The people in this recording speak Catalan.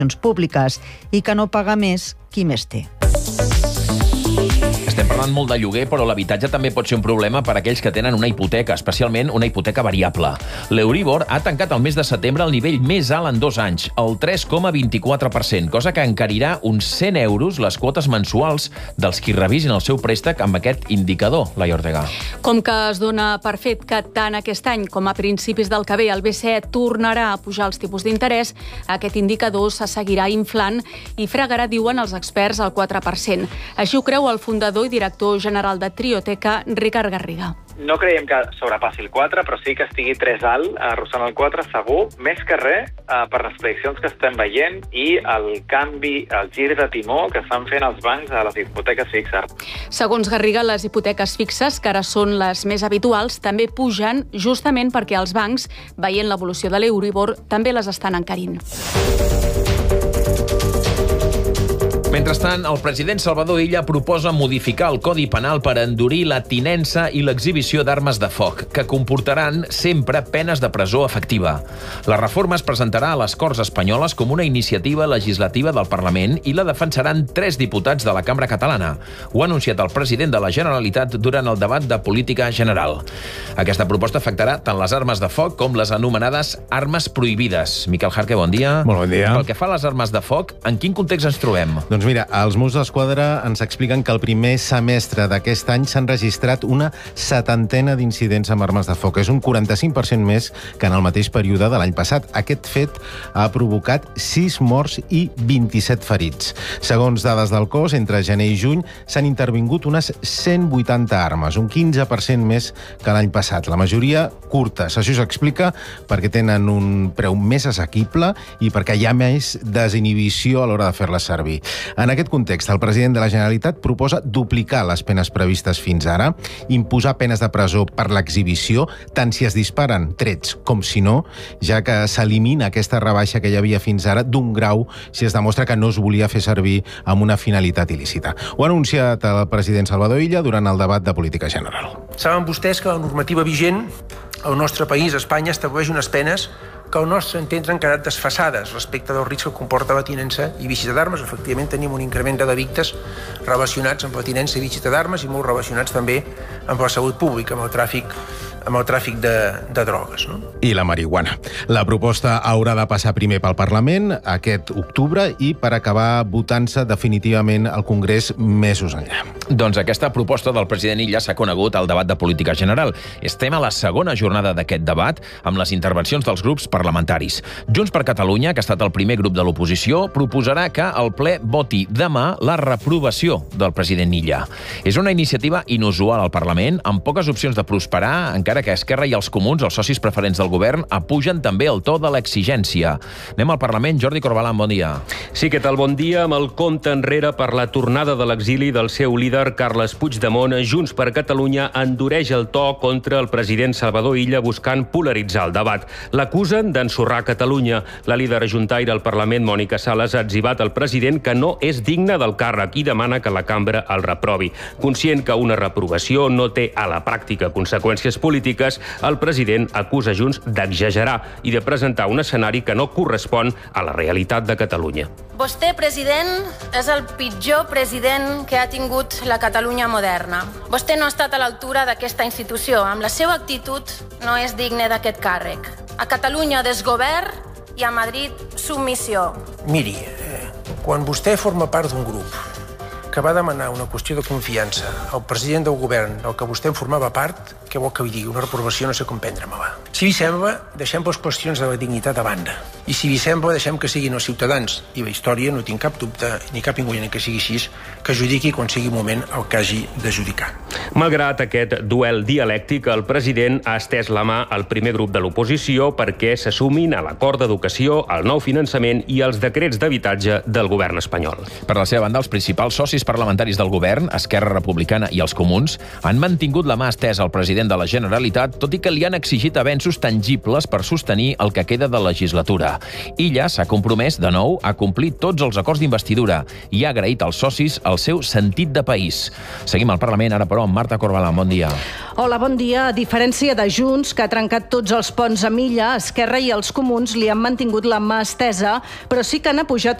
públiques i que no paga més qui més té. Estem parlant molt de lloguer, però l'habitatge també pot ser un problema per a aquells que tenen una hipoteca, especialment una hipoteca variable. L'Euribor ha tancat el mes de setembre al nivell més alt en 2 anys, el 3,24%, cosa que encarirà uns 100 euros les quotes mensuals dels qui revisin el seu préstec amb aquest indicador, Laia Ortega. Com que es dona per fet que tant aquest any com a principis del que ve el BCE tornarà a pujar els tipus d'interès, aquest indicador se seguirà inflant i fregarà, diuen els experts, el 4%. Així ho creu el fundador i director general de Trioteca, Ricard Garriga. No creiem que sobrepassi el 4, però sí que estigui 3 alt, arrossant el 4 segur, més que res per les prediccions que estem veient i el canvi, el gir de timó que estan fent els bancs a les hipoteques fixes. Segons Garriga, les hipoteques fixes, que ara són les més habituals, també pugen justament perquè els bancs, veient l'evolució de l'Euribor, també les estan encarint. Mentrestant, el president Salvador Illa proposa modificar el Codi Penal per endurir la tinença i l'exhibició d'armes de foc, que comportaran sempre penes de presó efectiva. La reforma es presentarà a les Corts Espanyoles com una iniciativa legislativa del Parlament i la defensaran 3 diputats de la Cambra Catalana. Ho ha anunciat el president de la Generalitat durant el debat de política general. Aquesta proposta afectarà tant les armes de foc com les anomenades armes prohibides. Miquel Jarque, bon dia. Molt bon dia. Pel que fa a les armes de foc, en quin context ens trobem? Doncs mira, els Mossos d'Esquadra ens expliquen que el primer semestre d'aquest any s'han registrat una 70 d'incidents amb armes de foc. És un 45% més que en el mateix període de l'any passat. Aquest fet ha provocat 6 morts i 27 ferits. Segons dades del cos, entre gener i juny s'han intervingut unes 180 armes, un 15% més que l'any passat. La majoria curtes. Això s'explica perquè tenen un preu més assequible i perquè hi ha més desinhibició a l'hora de fer-les servir. En aquest context, el president de la Generalitat proposa duplicar les penes previstes fins ara, imposar penes de presó per l'exhibició, tant si es disparen trets com si no, ja que s'elimina aquesta rebaixa que hi havia fins ara d'un grau si es demostra que no es volia fer servir amb una finalitat il·lícita. Ho ha anunciat el president Salvador Illa durant el debat de política general. Saben vostès que la normativa vigent al nostre país, Espanya, estableix unes penes que al nostre entendre han quedat desfasades respecte del risc que comporta la tinença i visita d'armes. Efectivament, tenim un increment de delictes relacionats amb la tinença i visita d'armes i molt relacionats també amb la salut pública, amb el tràfic de drogues. No? I la marihuana. La proposta haurà de passar primer pel Parlament aquest octubre i per acabar votant-se definitivament al Congrés mesos enllà. Doncs aquesta proposta del president Illa s'ha conegut al debat de política general. Estem a la segona jornada d'aquest debat amb les intervencions dels grups parlamentaris. Junts per Catalunya, que ha estat el primer grup de l'oposició, proposarà que el ple voti demà la reprovació del president Illa. És una iniciativa inusual al Parlament, amb poques opcions de prosperar, encara que Esquerra i els Comuns, els socis preferents del govern, apugen també el to de l'exigència. Anem al Parlament. Jordi Corbalan, bon dia. Sí, què tal? Bon dia. Amb el compte enrere per la tornada de l'exili del seu líder, Carles Puigdemont, Junts per Catalunya endureix el to contra el president Salvador Illa buscant polaritzar el debat. L'acusen d'ensorrar Catalunya. La líder juntaire al Parlament, Mònica Sales, ha etzibat al president que no és digne del càrrec i demana que la cambra el reprovi. Conscient que una reprovació no té a la pràctica conseqüències polítiques, el president acusa Junts d'exagerar i de presentar un escenari que no correspon a la realitat de Catalunya. Vostè, president, és el pitjor president que ha tingut la Catalunya moderna. Vostè no ha estat a l'altura d'aquesta institució. Amb la seva actitud no és digne d'aquest càrrec. A Catalunya desgovern i a Madrid submissió. Miri, quan vostè forma part d'un grup que va demanar una qüestió de confiança al president del govern del que vostè en formava part, què vol que li digui? Una reprovació no sé com prendre-me-la. Si li sembla, deixem les qüestions de la dignitat a banda. I si li sembla, deixem que siguin els ciutadans. I la història, no tinc cap dubte, ni cap inconvenient que sigui així, que judiqui quan sigui moment el que hagi de judicar. Malgrat aquest duel dialèctic, el president ha estès la mà al primer grup de l'oposició perquè se sumin a l'acord d'educació, al nou finançament i als decrets d'habitatge del govern espanyol. Per la seva banda, els principals socis parlamentaris del govern, Esquerra Republicana i els Comuns, han mantingut la mà estesa al president de la Generalitat, tot i que li han exigit avenços compromisos tangibles per sostenir el que queda de legislatura. Illa s'ha compromès, de nou, a complir tots els acords d'investidura i ha agraït als socis el seu sentit de país. Seguim al Parlament, ara però, amb Marta Corbalán. Bon dia. Hola, bon dia. A diferència de Junts, que ha trencat tots els ponts amb Illa, Esquerra i els Comuns li han mantingut la mà estesa, però sí que han apujat